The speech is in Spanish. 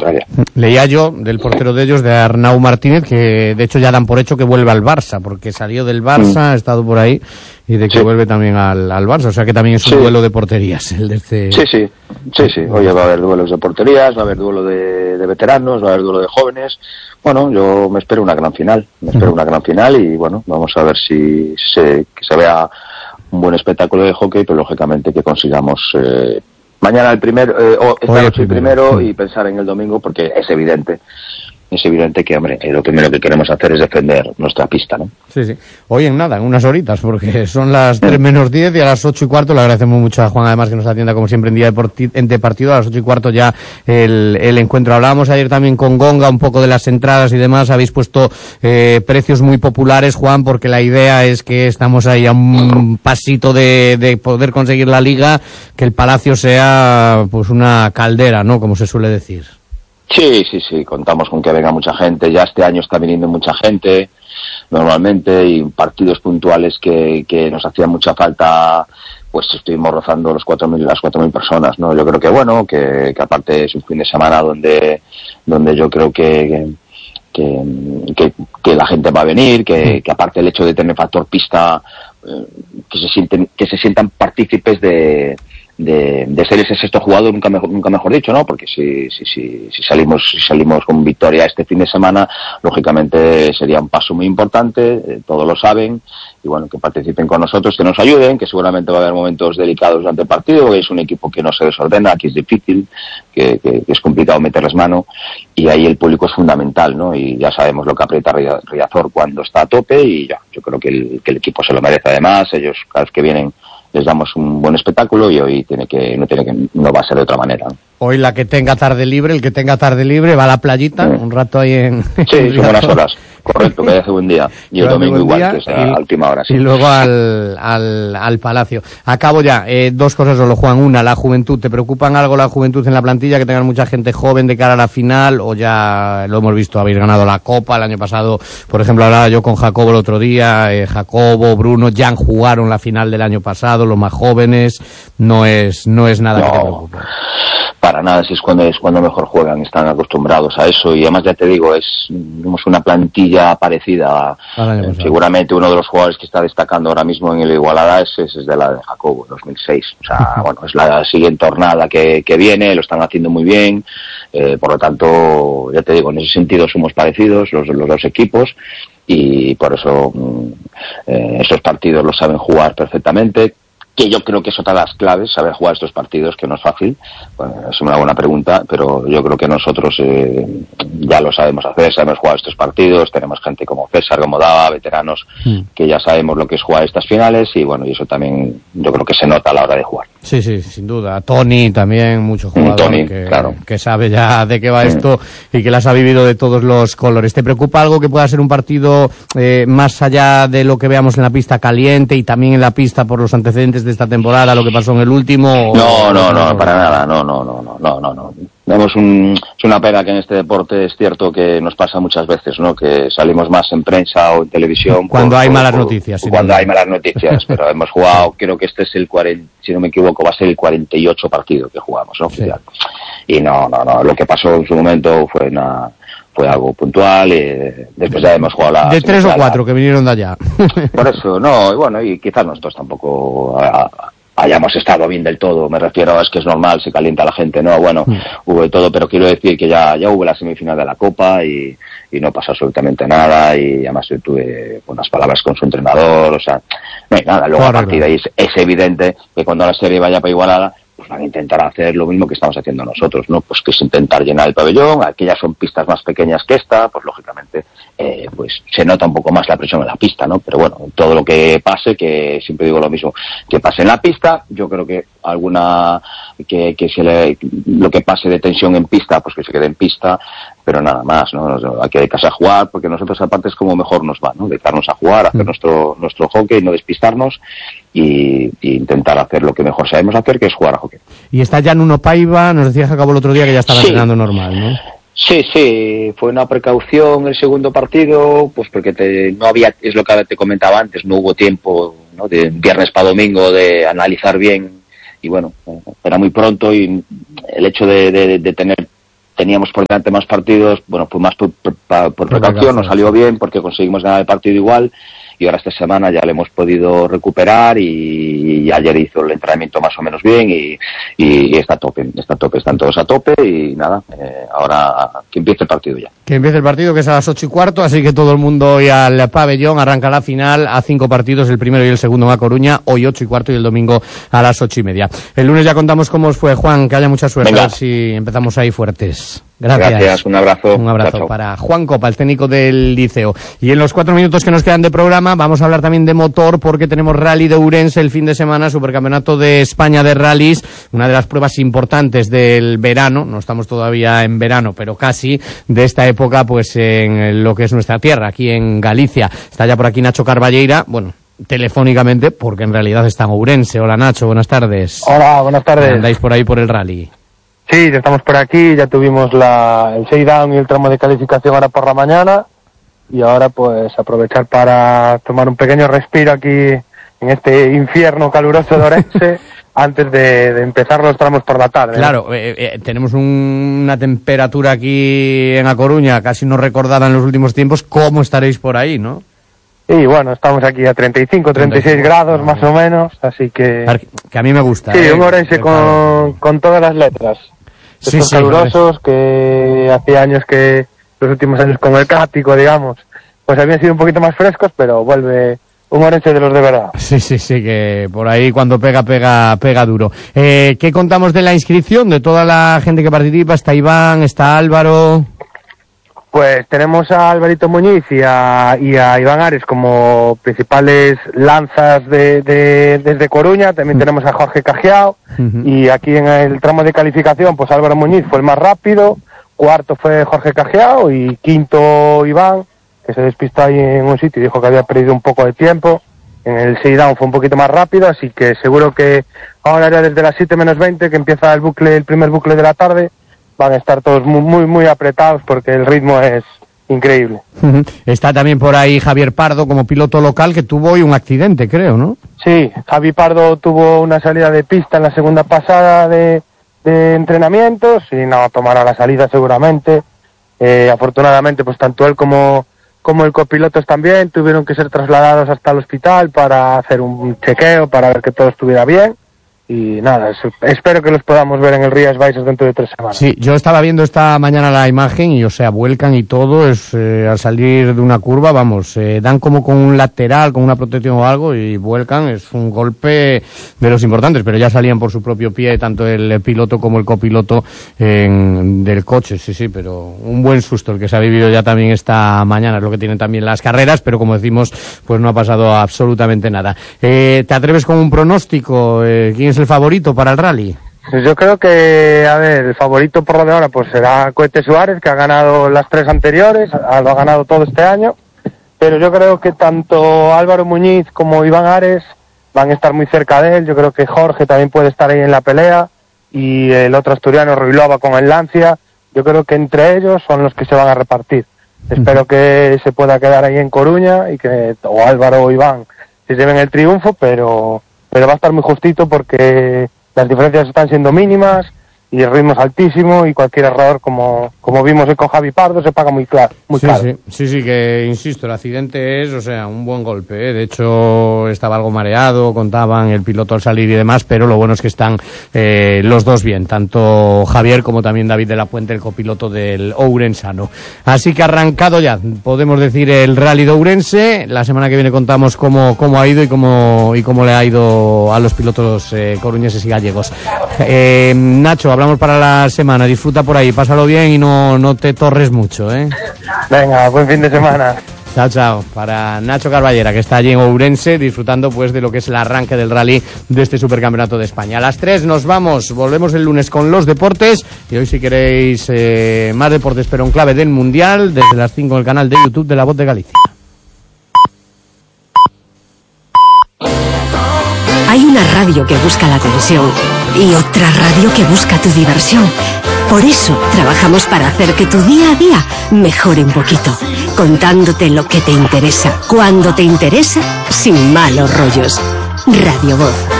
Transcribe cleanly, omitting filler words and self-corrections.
contraria. Leía yo del portero de ellos, de Arnau Martínez, que de hecho ya dan por hecho que vuelve al Barça, porque salió del Barça, ha estado por ahí, y de que vuelve también al Barça, o sea que también es un duelo de porterías el de este... Sí. Oye, va a haber duelos de porterías, va a haber duelo de veteranos, va a haber duelo de jóvenes. Bueno, yo me espero una gran final, y bueno, vamos a ver si que se vea un buen espectáculo de hockey, pero lógicamente que consigamos mañana esta noche el primero y pensar en el domingo, porque es evidente que, hombre, lo primero que queremos hacer es defender nuestra pista, ¿no? Sí. Hoy en unas horitas, porque son las 3 menos 10 y a las 8:15. Le agradecemos mucho a Juan, además, que nos atienda como siempre en día de partido. A las 8:15 ya el encuentro. Hablábamos ayer también con Gonga un poco de las entradas y demás. Habéis puesto precios muy populares, Juan, porque la idea es que estamos ahí a un pasito de poder conseguir la liga, que el Palacio sea pues una caldera, ¿no? Como se suele decir. Sí, contamos con que venga mucha gente. Ya este año está viniendo mucha gente normalmente, y partidos puntuales que nos hacían mucha falta, pues estuvimos rozando las 4.000 personas, ¿no? Yo creo que bueno, que aparte es un fin de semana donde yo creo que la gente va a venir, que aparte el hecho de tener factor pista, que se sientan partícipes de ser ese sexto jugador, nunca mejor dicho, ¿no? Porque si salimos con victoria este fin de semana, lógicamente sería un paso muy importante, todos lo saben, y bueno, que participen con nosotros, que nos ayuden, que seguramente va a haber momentos delicados durante el partido, que es un equipo que no se desordena, que es difícil, que es complicado meterles mano, y ahí el público es fundamental, ¿no? Y ya sabemos lo que aprieta Riazor cuando está a tope, y ya, yo creo que el equipo se lo merece. Además, ellos cada vez que vienen les damos un buen espectáculo, y hoy no va a ser de otra manera, ¿no? Hoy el que tenga tarde libre va a la playita, un rato ahí en... Sí, son buenas horas, correcto, que hace buen día. Y el domingo igual, que es a última hora, sí. Y luego al Palacio. Acabo ya, 2 cosas solo, Juan. Una, la juventud. ¿Te preocupan algo la juventud en la plantilla, que tengan mucha gente joven de cara a la final? O ya lo hemos visto, habéis ganado la Copa el año pasado. Por ejemplo, hablaba yo con Jacobo el otro día, Jacobo, Bruno, ya jugaron la final del año pasado, los más jóvenes. No es nada que te preocupe. Para nada, si es cuando mejor juegan, están acostumbrados a eso, y además ya te digo, tenemos una plantilla parecida. Seguramente uno de los jugadores que está destacando ahora mismo en el Igualada es de la de Jacobo, 2006. O sea, bueno, es la siguiente jornada que viene, lo están haciendo muy bien, por lo tanto, ya te digo, en ese sentido somos parecidos los dos equipos, y por eso esos partidos los saben jugar perfectamente. Que yo creo que es otra de las claves, saber jugar estos partidos, que no es fácil. Bueno, es una buena pregunta, pero yo creo que nosotros ya lo sabemos hacer, sabemos jugar estos partidos, tenemos gente como César, como Dava, veteranos, que ya sabemos lo que es jugar estas finales, y bueno, y eso también yo creo que se nota a la hora de jugar. Sí, sin duda. Tony también, mucho jugador claro, que sabe ya de qué va esto y que las ha vivido de todos los colores. ¿Te preocupa algo que pueda ser un partido más allá de lo que veamos en la pista caliente y también en la pista por los antecedentes de esta temporada, lo que pasó en el último? No, para nada, no. Es una pena que en este deporte es cierto que nos pasa muchas veces, ¿no? Que salimos más en prensa o en televisión cuando hay malas noticias. Cuando hay malas noticias, pero hemos jugado, creo que este es el 40, si no me equivoco, va a ser el 48 partido que jugamos, ¿no? Sí. Y no, lo que pasó en su momento fue algo puntual, y después ya hemos jugado de 3 o 4 que vinieron de allá. Por eso, no, y bueno, y quizás nosotros tampoco hayamos estado bien del todo, me refiero, es que es normal, se calienta la gente, ¿no? Bueno, hubo de todo, pero quiero decir que ya hubo la semifinal de la Copa, y no pasó absolutamente nada, y además yo tuve unas palabras con su entrenador, o sea, no hay nada. Luego a partir de ahí es evidente que cuando la serie vaya para Igualada, pues van a intentar hacer lo mismo que estamos haciendo nosotros, ¿no? Pues que es intentar llenar el pabellón. Aquellas son pistas más pequeñas que esta, pues lógicamente pues se nota un poco más la presión en la pista, ¿no? Pero bueno, todo lo que pase, que siempre digo lo mismo, que pase en la pista, yo creo que lo que pase de tensión en pista, pues que se quede en pista, pero nada más, ¿no? Hay que dedicarse a jugar, porque nosotros aparte es como mejor nos va, ¿no? Dedicarnos a jugar, hacer nuestro hockey, no despistarnos, y intentar hacer lo que mejor sabemos hacer, que es jugar a hockey. Y está ya Nuno Paiva, nos decía Jacobo el otro día que ya estaba entrenando normal, ¿no? Sí, fue una precaución el segundo partido, pues porque no había, es lo que te comentaba antes, no hubo tiempo, ¿no? De viernes para domingo de analizar bien, y bueno, era muy pronto, y el hecho de tener teníamos por delante más partidos, bueno, fue más por precaución, nos salió bien porque conseguimos ganar el partido igual, y ahora esta semana ya le hemos podido recuperar y ayer hizo el entrenamiento más o menos bien y está a tope, están todos a tope y nada, ahora que empiece el partido ya. Que empiece el partido, que es a las 8:15, así que todo el mundo hoy al pabellón, arranca la final a 5 partidos, el primero y el segundo en A Coruña, hoy 8:15 y el domingo a las 8:30. El lunes ya contamos cómo os fue, Juan, que haya mucha suerte, a ver si empezamos ahí fuertes. Gracias, un abrazo. Un abrazo para Juan Copa, el técnico del Liceo. Y en los 4 minutos que nos quedan de programa vamos a hablar también de motor, porque tenemos Rally de Ourense el fin de semana, Supercampeonato de España de Rallys, una de las pruebas importantes del verano, no estamos todavía en verano, pero casi, de esta época, pues en lo que es nuestra tierra, aquí en Galicia. Está ya por aquí Nacho Carballeira, bueno, telefónicamente, porque en realidad está en Ourense. Hola Nacho, buenas tardes. Hola, buenas tardes. ¿Andáis por ahí por el rally? Sí, ya estamos por aquí, ya tuvimos el shakedown y el tramo de calificación ahora por la mañana, y ahora pues aprovechar para tomar un pequeño respiro aquí en este infierno caluroso de Ourense antes de empezar los tramos por la tarde. Claro, tenemos una temperatura aquí en A Coruña casi no recordada en los últimos tiempos. ¿Cómo estaréis por ahí, no? Y bueno, estamos aquí a 35, 36 grados más o menos, así que a mí me gusta. Sí, un Ourense con todas las letras. Estos calurosos que hacía años que, los últimos años con el Cático, digamos, pues habían sido un poquito más frescos, pero vuelve un Ourense de los de verdad. Sí, que por ahí cuando pega duro. ¿Qué contamos de la inscripción, de toda la gente que participa? Está Iván, está Álvaro. Pues tenemos a Alvarito Muñiz y a Iván Ares como principales lanzas desde Coruña. También tenemos a Jorge Cajiao. Y aquí en el tramo de calificación, pues Álvaro Muñiz fue el más rápido, cuarto fue Jorge Cajiao y quinto Iván, que se despistó ahí en un sitio y dijo que había perdido un poco de tiempo. En el shakedown fue un poquito más rápido, así que seguro que ahora ya desde las 7:20, que empieza el primer bucle de la tarde, van a estar todos muy apretados porque el ritmo es increíble. Está también por ahí Javier Pardo como piloto local, que tuvo hoy un accidente, creo, ¿no? Sí, Javi Pardo tuvo una salida de pista en la segunda pasada de entrenamientos y no tomará la salida seguramente. Afortunadamente, pues tanto él como el copiloto también tuvieron que ser trasladados hasta el hospital para hacer un chequeo, para ver que todo estuviera bien. Y nada, espero que los podamos ver en el Rías Baixas dentro de 3 semanas. Sí, yo estaba viendo esta mañana la imagen y, o sea, vuelcan y todo, al salir de una curva, vamos, dan como con un lateral, con una protección o algo y vuelcan, es un golpe de los importantes, pero ya salían por su propio pie, tanto el piloto como el copiloto del coche, sí, pero un buen susto el que se ha vivido ya también esta mañana, es lo que tienen también las carreras, pero como decimos, pues no ha pasado absolutamente nada. ¿Te atreves con un pronóstico? ¿Quién es el favorito para el rally? Pues yo creo que, el favorito por lo de ahora pues será Cohete Suárez, que ha ganado las 3 anteriores, lo ha ganado todo este año, pero yo creo que tanto Álvaro Muñiz como Iván Ares van a estar muy cerca de él. Yo creo que Jorge también puede estar ahí en la pelea, y el otro asturiano, Ruilova, con el Lancia. Yo creo que entre ellos son los que se van a repartir. Espero que se pueda quedar ahí en Coruña y que o Álvaro o Iván se lleven el triunfo, pero va a estar muy justito porque las diferencias están siendo mínimas y el ritmo es altísimo, y cualquier error, como vimos hoy con Javi Pardo, se paga muy caro. Sí, que insisto, el accidente es, un buen golpe, De hecho, estaba algo mareado, contaban el piloto al salir y demás, pero lo bueno es que están los dos bien, tanto Javier como también David de la Puente, el copiloto del ourensano. Así que arrancado ya, podemos decir, el Rally de Ourense. La semana que viene contamos cómo ha ido y cómo le ha ido a los pilotos coruñeses y gallegos. Nacho, hablamos para la semana, disfruta por ahí, pásalo bien y no te torres mucho, Venga, buen fin de semana. Chao. Para Nacho Carballeira, que está allí en Ourense, disfrutando pues de lo que es el arranque del rally de este Supercampeonato de España. A las 3 nos vamos, volvemos el lunes con los deportes, y hoy, si queréis más deportes, pero en clave del Mundial, desde las 5 en el canal de YouTube de La Voz de Galicia. Hay una radio que busca la atención y otra radio que busca tu diversión. Por eso trabajamos para hacer que tu día a día mejore un poquito, contándote lo que te interesa, cuando te interesa, sin malos rollos. Radio Voz.